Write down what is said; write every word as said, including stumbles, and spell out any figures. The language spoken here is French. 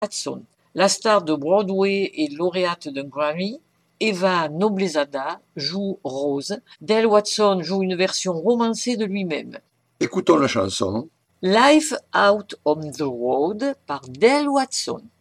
Watson. La star de Broadway et lauréate d'un Grammy, Eva Noblezada joue Rose. Dale Watson joue une version romancée de lui-même. Écoutons la chanson. Life Out on the Road par Dale Watson.